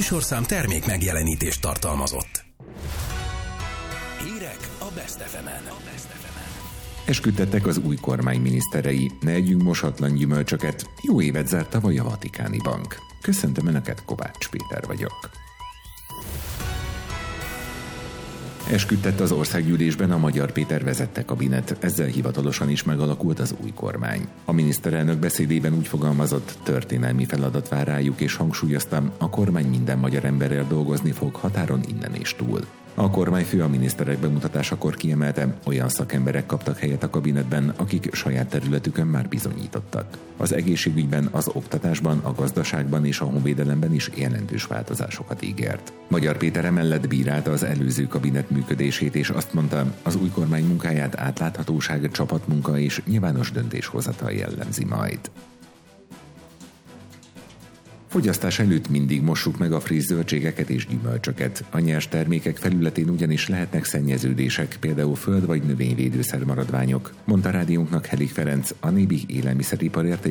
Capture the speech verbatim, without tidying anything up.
műsorszám termék megjelenítést tartalmazott. Hírek a Best ef emen. Esküdtettek az új kormány miniszterei, ne együnk mosatlan gyümölcsöket, jó évet zárt tavaly a Vatikáni Bank. Köszöntöm Önöket, Kovács Péter vagyok. Esküdtett az országgyűlésben a Magyar Péter vezette kabinet, ezzel hivatalosan is megalakult az új kormány. A miniszterelnök beszédében úgy fogalmazott, történelmi feladat vár rájuk, és hangsúlyozta, a kormány minden magyar emberrel dolgozni fog, határon innen és túl. A kormányfő a miniszterek bemutatásakor kiemelte, olyan szakemberek kaptak helyet a kabinetben, akik saját területükön már bizonyítottak. Az egészségügyben, az oktatásban, a gazdaságban és a honvédelemben is jelentős változásokat ígért. Magyar Péter emellett bírálta az előző kabinet működését, és azt mondta, az új kormány munkáját átláthatóság, csapatmunka és nyilvános döntéshozatal jellemzi majd. Fogyasztás előtt mindig mossuk meg a friss zöldségeket és gyümölcsöket. A nyers termékek felületén ugyanis lehetnek szennyeződések, például föld- vagy növényvédőszer maradványok, mondta rádiónknak Helik Ferenc, a Nébih élelmiszeripar